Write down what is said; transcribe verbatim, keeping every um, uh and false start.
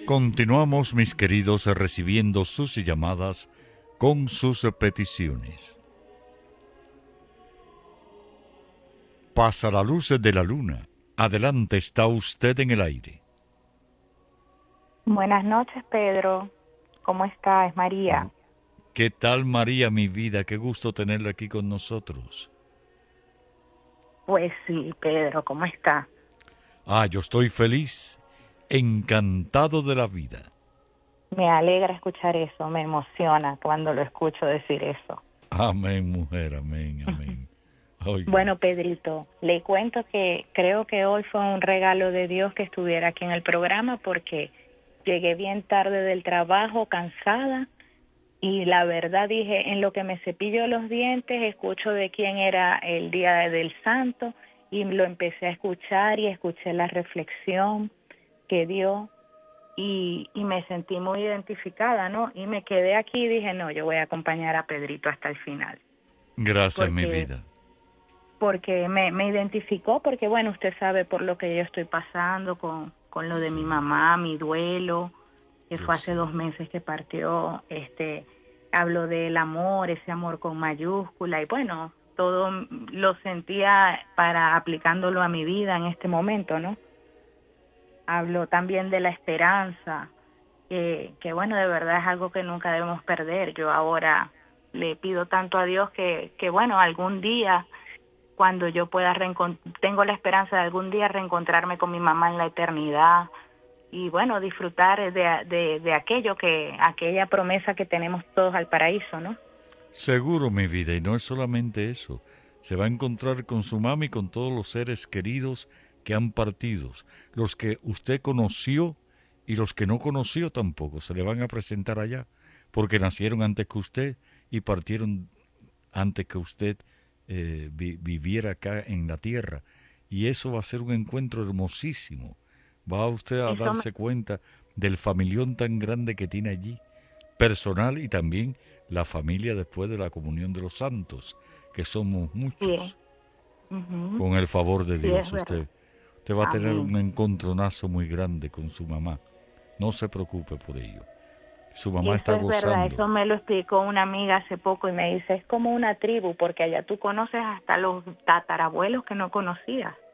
Continuamos, mis queridos, recibiendo sus llamadas con sus peticiones. Pasa la luz de la luna. Adelante, está usted en el aire. Buenas noches, Pedro. ¿Cómo está? Es María. ¿Qué tal, María, mi vida? Qué gusto tenerla aquí con nosotros. Pues sí, Pedro, ¿cómo está? Ah, yo estoy feliz, encantado de la vida. Me alegra escuchar eso, me emociona cuando lo escucho decir eso. Amén, mujer, amén, amén. Oiga. Bueno, Pedrito, le cuento que creo que hoy fue un regalo de Dios que estuviera aquí en el programa porque llegué bien tarde del trabajo, cansada, y la verdad dije, en lo que me cepillo los dientes, escucho de quién era el Día del Santo, y lo empecé a escuchar y escuché la reflexión que dio, y, y me sentí muy identificada, ¿no? Y me quedé aquí y dije, no, yo voy a acompañar a Pedrito hasta el final, Gracias, mi porque vida. porque me, me identificó, porque bueno, usted sabe por lo que yo estoy pasando con, con lo de mi Sí, mamá, mi duelo, que yo fue hace sé. dos meses que partió. Este, hablo del amor, ese amor con mayúscula, y bueno, todo lo sentía para aplicándolo a mi vida en este momento, ¿no? Hablo también de la esperanza, que, que bueno, de verdad es algo que nunca debemos perder. Yo ahora le pido tanto a Dios que, que bueno, algún día, cuando yo pueda reencontrar, tengo la esperanza de algún día reencontrarme con mi mamá en la eternidad y bueno, disfrutar de, de, de aquello que, aquella promesa que tenemos todos al paraíso, ¿no? Seguro, mi vida, y no es solamente eso. Se va a encontrar con su mami y con todos los seres queridos que han partido, los que usted conoció y los que no conoció tampoco, se le van a presentar allá, porque nacieron antes que usted y partieron antes que usted eh, vi, viviera acá en la tierra. Y eso va a ser un encuentro hermosísimo. Va usted a Eso me, darse cuenta del familión tan grande que tiene allí, personal y también la familia después de la comunión de los santos, que somos sí, muchos. uh-huh, Con el favor de sí es Dios, verdad. usted, usted va a tener Amén. un encontronazo muy grande con su mamá. No se preocupe por ello. Su mamá Eso está es verdad, gozando. eso me lo explicó una amiga hace poco y me dice, es como una tribu, porque allá tú conoces hasta los tatarabuelos que no conocías.